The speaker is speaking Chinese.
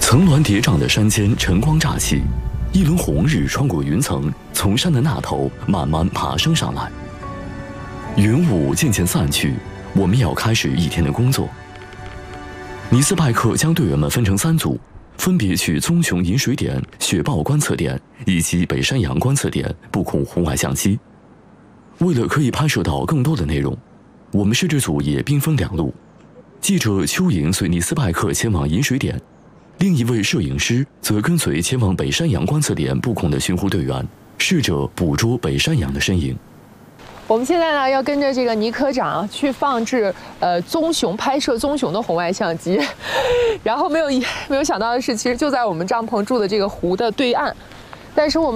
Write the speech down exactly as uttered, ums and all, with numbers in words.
层峦叠嶂的山间晨光乍起，一轮红日穿过云层，从山的那头慢慢爬升上来。云雾渐渐散去，我们要开始一天的工作。尼斯派克将队员们分成三组，分别去棕熊饮水点、雪豹观测点以及北山羊观测点布控红外相机。为了可以拍摄到更多的内容，我们摄制组也兵分两路，记者邱莹随尼斯派克前往饮水点，另一位摄影师则跟随前往北山羊观测点布控的巡湖队员，试着捕捉北山羊的身影。 我们现在呢要跟着这个尼科长去放置呃棕熊拍摄棕熊的红外相机，然后没有没有想到的是，其实就在我们帐篷住的这个湖的对岸，但是我们。